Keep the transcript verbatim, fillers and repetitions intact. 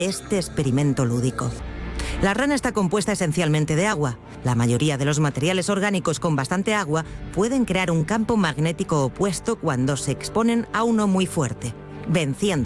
este experimento lúdico. La rana está compuesta esencialmente de agua. La mayoría de los materiales orgánicos con bastante agua pueden crear un campo magnético opuesto cuando se exponen a uno muy fuerte, venciendo